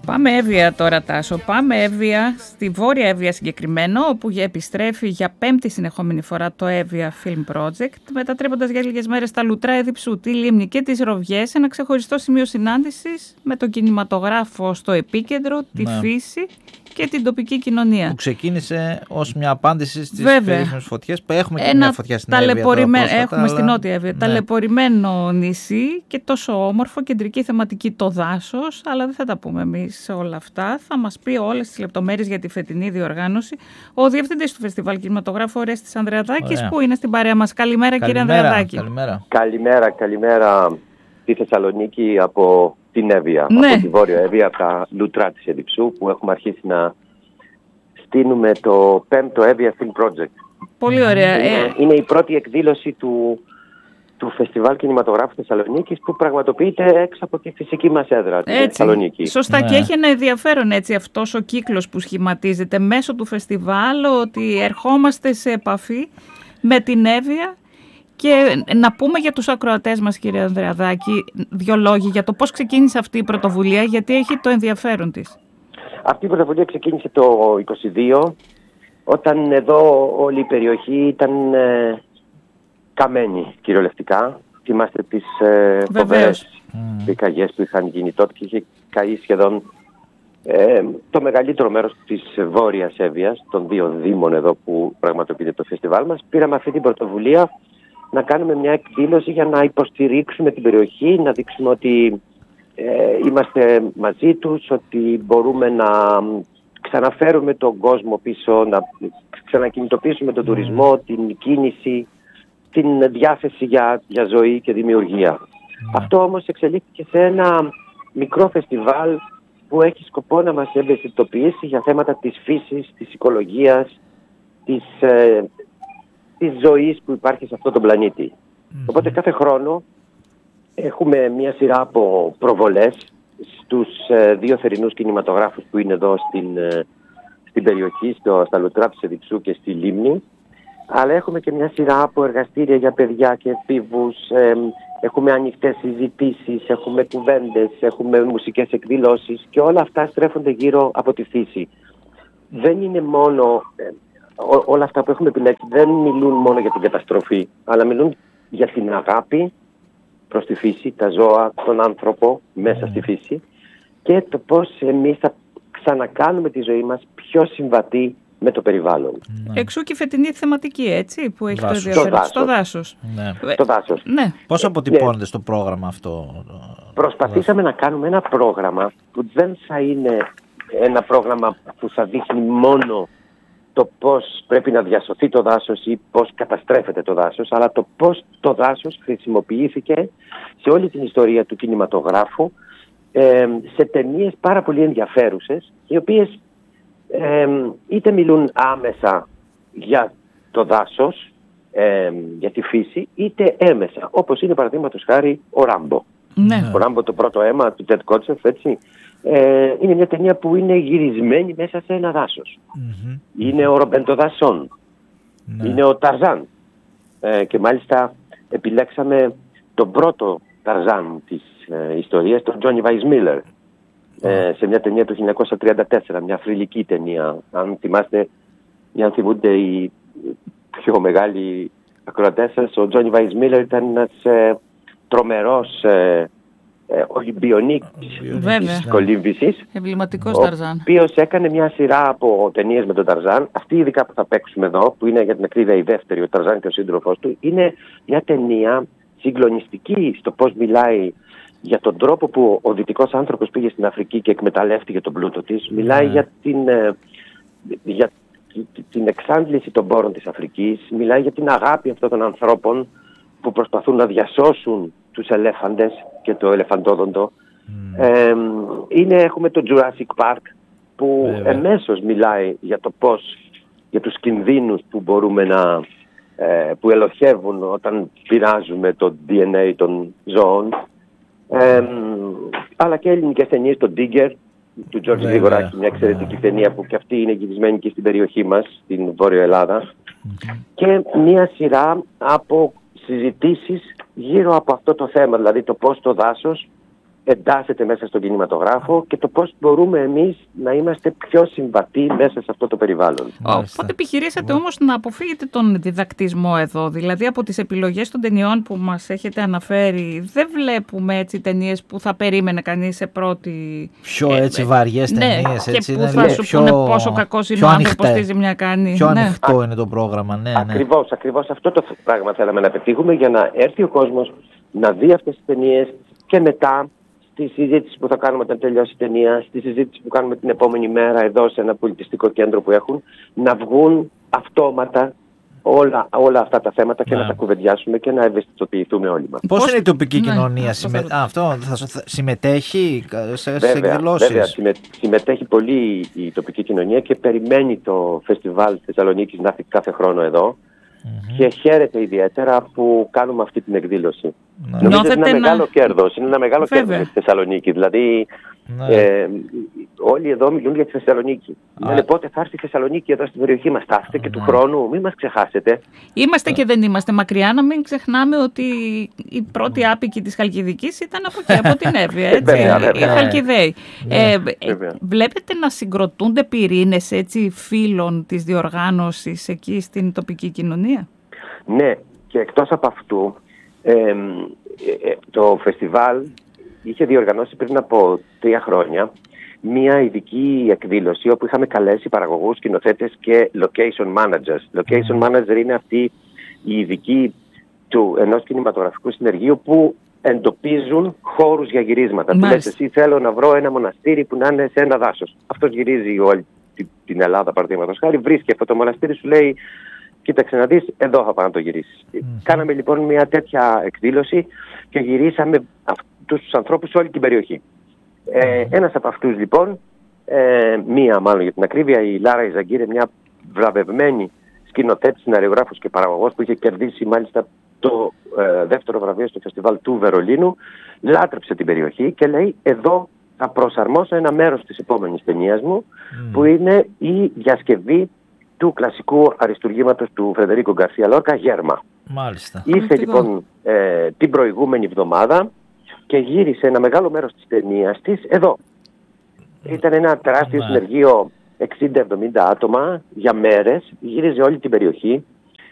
Πάμε Εύβοια τώρα, Τάσο. Πάμε Εύβοια, στη Βόρεια Εύβοια συγκεκριμένο, όπου επιστρέφει για 5η συνεχόμενη φορά το Εύβοια Film Project, μετατρέποντας για λίγες μέρες τα Λουτρά Εδιψού, τη Λίμνη και τις Ροβιές, ένα ξεχωριστό σημείο συνάντησης με τον κινηματογράφο στο επίκεντρο, τη φύση και την τοπική κοινωνία. Που ξεκίνησε ως μια απάντηση στις περίφημες φωτιές, που έχουμε και μια φωτιά στην Εύβοια πρόσφατα, έχουμε στην Νότια Εύβοια. Ταλαιπωρημένο νησί και τόσο όμορφο, κεντρική θεματική το δάσος, αλλά δεν θα τα πούμε εμείς όλα αυτά. Θα μας πει όλες τις λεπτομέρειες για τη φετινή διοργάνωση ο διευθυντής του Φεστιβάλ Κινηματογράφου Ορέστης Ανδρεαδάκης, που είναι στην παρέα μας. Καλημέρα, κύριε Ανδρεαδάκη. Καλημέρα στη Θεσσαλονίκη από την Εύβοια, από τη Βόρεια Εύβοια, από τα Λουτρά της Εδιψού, που έχουμε αρχίσει να στείνουμε το 5ο Εύβοια Film Project. Πολύ ωραία. Είναι η πρώτη εκδήλωση του Φεστιβάλ Κινηματογράφου Θεσσαλονίκης, που πραγματοποιείται έξω από τη φυσική μας έδρα, τη Θεσσαλονίκη. Σωστά, και έχει ένα ενδιαφέρον αυτός ο κύκλος που σχηματίζεται μέσω του φεστιβάλ, ότι ερχόμαστε σε επαφή με την Εύβοια. Και να πούμε για τους ακροατές μας, κύριε Ανδρεαδάκη, 2 λόγοι για το πώς ξεκίνησε αυτή η πρωτοβουλία, γιατί έχει το ενδιαφέρον της. Αυτή η πρωτοβουλία ξεκίνησε το 2022, όταν εδώ όλη η περιοχή ήταν καμένη κυριολεκτικά. Θυμάστε τις φοβερές πυρκαγιές που είχαν γίνει τότε και είχε καεί σχεδόν το μεγαλύτερο μέρος της Βόρειας Εύβοιας, των 2 δήμων εδώ που πραγματοποιείται το φεστιβάλ μας. Πήραμε αυτή την πρωτοβουλία να κάνουμε μια εκδήλωση για να υποστηρίξουμε την περιοχή, να δείξουμε ότι είμαστε μαζί τους, ότι μπορούμε να ξαναφέρουμε τον κόσμο πίσω, να ξανακινητοποιήσουμε τον τουρισμό, την κίνηση, την διάθεση για ζωή και δημιουργία. Αυτό όμως εξελίχθηκε σε ένα μικρό φεστιβάλ που έχει σκοπό να μας ευαισθητοποιήσει για θέματα της φύσης, της οικολογίας, της ζωής που υπάρχει σε αυτόν τον πλανήτη. Οπότε κάθε χρόνο έχουμε μια σειρά από προβολές στους 2 θερινούς κινηματογράφους που είναι εδώ στην περιοχή, στα Λουτρά της Εδιψού και στη Λίμνη. Αλλά έχουμε και μια σειρά από εργαστήρια για παιδιά και εφήβους, έχουμε ανοιχτές συζητήσεις, έχουμε κουβέντες, έχουμε μουσικές εκδηλώσεις και όλα αυτά στρέφονται γύρω από τη φύση. Δεν είναι μόνο... όλα αυτά που έχουμε επιλέξει δεν μιλούν μόνο για την καταστροφή, αλλά μιλούν για την αγάπη προς τη φύση, τα ζώα, τον άνθρωπο μέσα στη φύση και το πώς εμείς θα ξανακάνουμε τη ζωή μας πιο συμβατή με το περιβάλλον. Εξού και η φετινή θεματική, έτσι, που έχει το ενδιαφέρον στο δάσος. Στο δάσος. Πώς αποτυπώνεται στο πρόγραμμα αυτό? Προσπαθήσαμε να κάνουμε ένα πρόγραμμα που δεν θα είναι ένα πρόγραμμα που θα δείχνει μόνο το πώς πρέπει να διασωθεί το δάσος ή πώς καταστρέφεται το δάσος, αλλά το πώς το δάσος χρησιμοποιήθηκε σε όλη την ιστορία του κινηματογράφου, σε ταινίες πάρα πολύ ενδιαφέρουσες, οι οποίες είτε μιλούν άμεσα για το δάσος, για τη φύση, είτε έμεσα, όπως είναι παραδείγματος χάρη ο Ράμπο. Ο Ράμπο, το πρώτο αίμα του Τεντ Κότσεφ, έτσι. Είναι μια ταινία που είναι γυρισμένη μέσα σε ένα δάσος. Είναι ο Ρομπεντοδασόν. Είναι ο Ταρζάν. Και μάλιστα επιλέξαμε τον πρώτο Ταρζάν της ιστορίας, τον Τζόνι Βαϊσμίλερ, σε μια ταινία του 1934, μια θρυλική ταινία. Αν θυμάστε, αν θυμούνται οι πιο μεγάλοι ακροατές σας, ο Τζόνι Βαϊσμίλερ ήταν ένας τρομερός Ολυμπιονίκης της κολύμβησης, εμβληματικός Ταρζάν, ο οποίος έκανε μια σειρά από ταινίες με τον Ταρζάν. Αυτή ειδικά που θα παίξουμε εδώ, που είναι για την ακρίβεια η δεύτερη, ο Ταρζάν και ο σύντροφός του, είναι μια ταινία συγκλονιστική στο πώς μιλάει για τον τρόπο που ο δυτικός άνθρωπος πήγε στην Αφρική και εκμεταλλεύτηκε τον πλούτο της. Μιλάει για την εξάντληση των πόρων της Αφρικής, μιλάει για την αγάπη αυτών των ανθρώπων που προσπαθούν να διασώσουν τους ελέφαντες και το ελεφαντόδοντο. Έχουμε το Jurassic Park που εμέσως μιλάει για το πώς, για τους κινδύνους που μπορούμε που ελοχεύουν όταν πειράζουμε το DNA των ζώων. Αλλά και ελληνικές ταινίες, το Digger του Τζόρτζ Γρηγοράκη, μια εξαιρετική ταινία που και αυτή είναι γυρισμένη και στην περιοχή μας, στην Βόρεια Ελλάδα. Και μια σειρά από συζητήσεις γύρω από αυτό το θέμα, δηλαδή το πώς το δάσος εντάσσεται μέσα στον κινηματογράφο και το πώς μπορούμε εμείς να είμαστε πιο συμβατοί μέσα σε αυτό το περιβάλλον. Πότε επιχειρήσατε όμως να αποφύγετε τον διδακτισμό εδώ? Δηλαδή από τις επιλογές των ταινιών που μας έχετε αναφέρει δεν βλέπουμε έτσι ταινίες που θα περίμενε κανείς σε πρώτη... Πιο έτσι βαριές ταινίες. Και έτσι, που θα σου πούνε πόσο κακός είναι ο άνθρωπος, τι ζημιά κάνει. Πιο ανοιχτό είναι το πρόγραμμα. Ακριβώς αυτό το πράγμα θέλαμε να πετύχουμε, για να έρθει ο κόσμος να δει αυτές τις ταινίες και μετά στη συζήτηση που θα κάνουμε όταν τελειώσει η ταινία, στη συζήτηση που κάνουμε την επόμενη μέρα εδώ σε ένα πολιτιστικό κέντρο που έχουν, να βγουν αυτόματα όλα αυτά τα θέματα και να τα κουβεντιάσουμε και να ευαισθητοποιηθούμε όλοι μας. Πώς είναι η τοπική κοινωνία? Αυτό θα συμμετέχει σε εκδηλώσεις? Βέβαια, συμμετέχει πολύ η τοπική κοινωνία και περιμένει το φεστιβάλ Θεσσαλονίκης να έρθει κάθε χρόνο εδώ. Και χαίρεται ιδιαίτερα που κάνουμε αυτή την εκδήλωση. Νομίζω ότι είναι ένα μεγάλο κέρδος. Είναι ένα μεγάλο κέρδος στη Θεσσαλονίκη. Δηλαδή, όλοι εδώ μιλούν για τη Θεσσαλονίκη. Λένε πότε θα έρθει η Θεσσαλονίκη εδώ στην περιοχή μας. Θα έρθετε και του χρόνου, μην μας ξεχάσετε. Είμαστε και δεν είμαστε μακριά. Να μην ξεχνάμε ότι η πρώτη άπικη της Χαλκιδικής ήταν από εκεί, από την Εύβοια. Οι Χαλκιδαίοι. Βλέπετε να συγκροτούνται πυρήνες φίλων της διοργάνωσης εκεί στην τοπική κοινωνία? Ναι, και εκτός από αυτού, το φεστιβάλ είχε διοργανώσει πριν από 3 χρόνια μια ειδική εκδήλωση όπου είχαμε καλέσει παραγωγούς, σκηνοθέτες και location managers. Location manager είναι αυτοί οι ειδικοί ενός κινηματογραφικού συνεργείου που εντοπίζουν χώρους για γυρίσματα. Του λες εσύ θέλω να βρω ένα μοναστήρι που να είναι σε ένα δάσος. Αυτός γυρίζει όλη την Ελλάδα, παραδείγματος χάρη, βρίσκει αυτό το μοναστήρι, σου λέει κοίταξε να δεις, εδώ θα πάω να το γυρίσεις. Κάναμε λοιπόν μια τέτοια εκδήλωση και γυρίσαμε τους ανθρώπους σε όλη την περιοχή. Ένας από αυτούς λοιπόν, μία μάλλον για την ακρίβεια, η Λάρα Ιζαγκύρε, μια βραβευμένη σκηνοθέτης, σεναριογράφος και παραγωγός που είχε κερδίσει μάλιστα το δεύτερο βραβείο στο φεστιβάλ του Βερολίνου, λάτρεψε την περιοχή και λέει εδώ θα προσαρμόσω ένα μέρος της επόμενης ταινίας μου που είναι η διασκευή του κλασικού αριστουργήματος του Φρεντερίκο Γκαρσία Λόρκα, Γέρμα. Μάλιστα. Ήρθε λοιπόν την προηγούμενη εβδομάδα και γύρισε ένα μεγάλο μέρος της ταινίας της εδώ. Ήταν ένα τεράστιο συνεργείο 60-70 άτομα για μέρες, γύριζε όλη την περιοχή.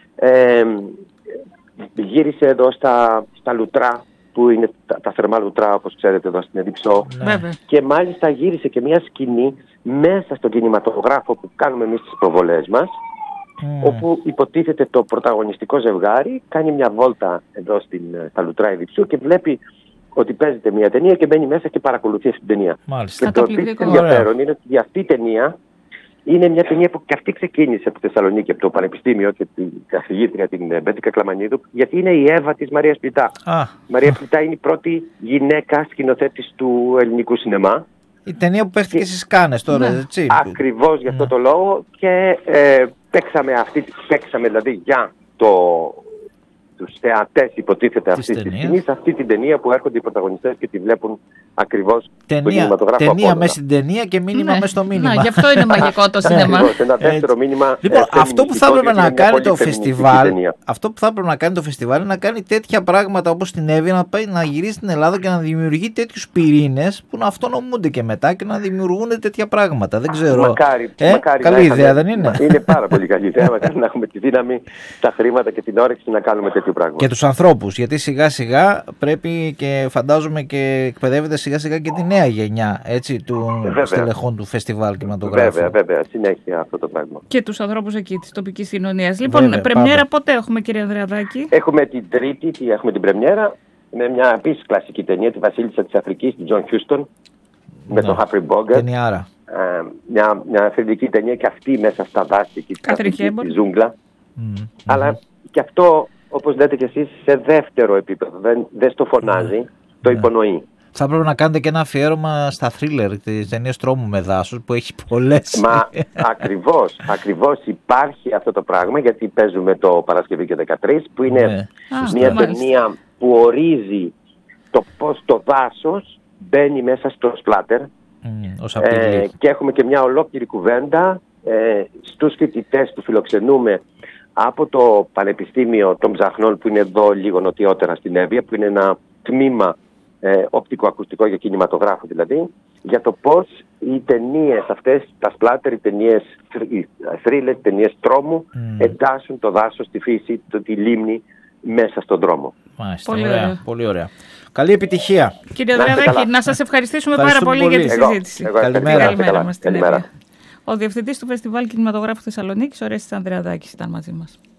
Γύρισε εδώ στα Λουτρά, που είναι τα θερμά Λουτρά, όπως ξέρετε, εδώ στην Εδιψό. Και μάλιστα γύρισε και μια σκηνή μέσα στον κινηματογράφο που κάνουμε εμείς τις προβολές μας, όπου υποτίθεται το πρωταγωνιστικό ζευγάρι κάνει μια βόλτα εδώ στα Λουτρά Εδιψού και βλέπει ότι παίζεται μια ταινία και μπαίνει μέσα και παρακολουθεί αυτή την ταινία. Μάλιστα. Και το επίσης ενδιαφέρον είναι ότι αυτή η ταινία είναι μια ταινία που και αυτή ξεκίνησε από τη Θεσσαλονίκη, από το Πανεπιστήμιο και την καθηγήτρια την Μπέτικα Κλαμανίδου, γιατί είναι η Εύα της Μαρίας Πλητά. Η Μαρία Πλητά είναι η πρώτη γυναίκα σκηνοθέτης του ελληνικού σινεμά. Η ταινία που παίχτηκε στις Κάνες τώρα, έτσι. Ακριβώς γι' αυτό το λόγο και παίξαμε δηλαδή για τους θεατές υποτίθεται αυτής της σκηνής, αυτή την ταινία που έρχονται οι πρωταγωνιστές και τη βλέπουν ακριβώς στον κινηματογράφο. Ταινία μέσα στην ταινία και μήνυμα μέσα στο μήνυμα. Γι' αυτό είναι μαγικό το σινεμά. Ένα δεύτερο μήνυμα. Λοιπόν, αυτό που θα έπρεπε να κάνει το φεστιβάλ, είναι να κάνει τέτοια πράγματα όπως στην Εύβοια, να πάει να γυρίσει στην Ελλάδα και να δημιουργεί τέτοιους πυρήνες που να αυτονομούνται και μετά και να δημιουργούν τέτοια πράγματα. Δεν ξέρω. Μακάρι. Καλή ιδέα, δεν είναι? Είναι πάρα πολύ καλή ιδέα. Μακάρι να έχουμε τη δύναμη, τα χρήματα και την όρεξη να κάνουμε τέτοιο πράγμα. Και τους ανθρώπους, γιατί σιγά σιγά πρέπει και φαντάζομαι και εκπαιδεύεται σιγά σιγά και τη νέα γενιά των στελεχών του φεστιβάλ κινηματογράφου. Βέβαια, συνέχεια αυτό το πράγμα. Και τους ανθρώπους εκεί της τοπικής κοινωνίας. Λοιπόν, πρεμιέρα πότε έχουμε, κύριε Ανδρεαδάκη? Έχουμε την Τρίτη, έχουμε την πρεμιέρα με μια επίσης κλασική ταινία, τη Βασίλισσα της Αφρικής, του Τζον Χιούστον, με τον Χάφρι Μπόγκερ. Ταινιάρα. Μια θρυλική ταινία και αυτή μέσα στα δάση και στη ζούγκλα. Αλλά και αυτό, όπως λέτε κι εσείς, σε δεύτερο επίπεδο. Δεν στο φωνάζει, το υπονοεί. Θα πρέπει να κάνετε και ένα αφιέρωμα στα θρίλερ της ταινίας Τρόμου με δάσος που έχει πολλές. Μα ακριβώς υπάρχει αυτό το πράγμα, γιατί παίζουμε το Παρασκευή και 13 που είναι μια ταινία που ορίζει το πώς το δάσος μπαίνει μέσα στο σπλάτερ. Και έχουμε και μια ολόκληρη κουβέντα στους φοιτητές που φιλοξενούμε από το Πανεπιστήμιο των Ψαχνών, που είναι εδώ λίγο νοτιότερα στην Εύβοια, που είναι ένα τμήμα οπτικοακουστικό για κινηματογράφο δηλαδή, για το πώς οι ταινίες αυτές, τα σπλάτερ, οι ταινίες θρίλερ, οι ταινίες τρόμου εντάσσουν το δάσος, τη φύση, τη λίμνη μέσα στον δρόμο. Μάλιστα, πολύ ωραία. Καλή επιτυχία. Κύριε Ανδριαδάκη, να σας ευχαριστούμε πάρα πολύ για τη συζήτηση. Καλημέρα μας στην Εύβοια. Ο Διευθυντής του Φεστιβάλ Κινηματογράφου Θεσσαλονίκης, ο Ρέστης Ανδριαδάκης, ήταν μαζί μας.